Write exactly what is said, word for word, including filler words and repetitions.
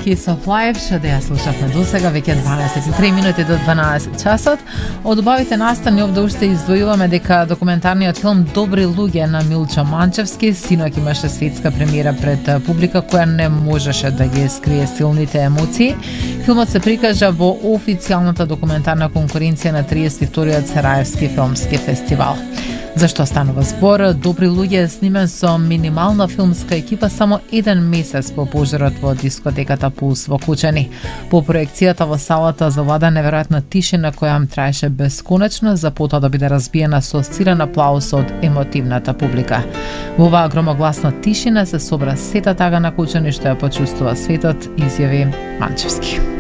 Kiss of Life, што ја слушавме досега, веќе дванаесет и три минути до дванаесет часот. Од убавите настани овде уште издвојуваме дека документарниот филм Добри луѓе на Милчо Манчевски синоќ имаше светска премиера пред публика која не можеше да ги скрие силните емоции. Филмот се прикажа во официјалната документарна конкуренција на триесет и вториот Сараевски филмски фестивал. Зашто станува збор? Добри луѓе е снимен со минимална филмска екипа само еден месец по пожарот во дискотеката Пулс во Кучани. По проекцијата во салата завлада неверојатна тишина која траеше бесконечно за потоа да биде разбиена со силен аплауз од емотивната публика. Во оваа громогласна тишина се собра сета тага на Кучани што ја почувствува светот, изјави Манчевски.